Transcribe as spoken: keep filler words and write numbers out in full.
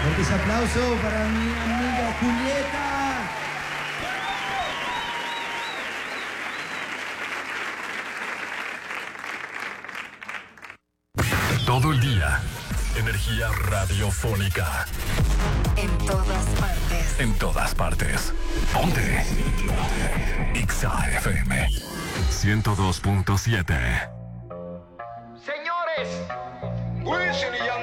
Fuerte ese aplauso para mi amiga Julieta. Todo el día, energía radiofónica. En todas partes. En todas partes. Ponte. Ixa F M ciento dos punto siete. Señores, Wisin y Yandel